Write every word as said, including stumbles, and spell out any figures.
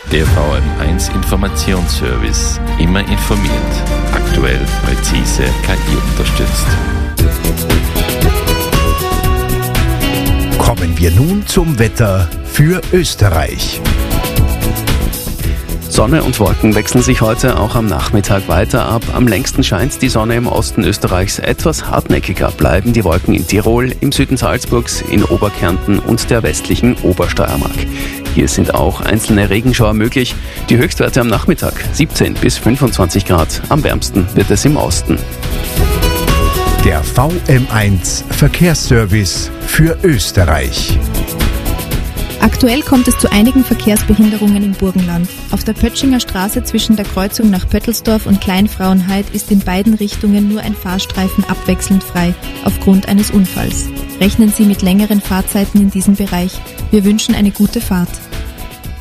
Der V M eins Informationsservice. Immer informiert. Aktuell, präzise, K I-unterstützt. Kommen wir nun zum Wetter für Österreich. Sonne und Wolken wechseln sich heute auch am Nachmittag weiter ab. Am längsten scheint die Sonne im Osten Österreichs. Etwas hartnäckiger bleiben die Wolken in Tirol, im Süden Salzburgs, in Oberkärnten und der westlichen Obersteiermark. Hier sind auch einzelne Regenschauer möglich. Die Höchstwerte am Nachmittag siebzehn bis fünfundzwanzig Grad. Am wärmsten wird es im Osten. Der V M eins Verkehrsservice für Österreich. Aktuell kommt es zu einigen Verkehrsbehinderungen im Burgenland. Auf der Pötschinger Straße zwischen der Kreuzung nach Pöttelsdorf und Kleinfrauenhaid ist in beiden Richtungen nur ein Fahrstreifen abwechselnd frei, aufgrund eines Unfalls. Rechnen Sie mit längeren Fahrzeiten in diesem Bereich. Wir wünschen eine gute Fahrt.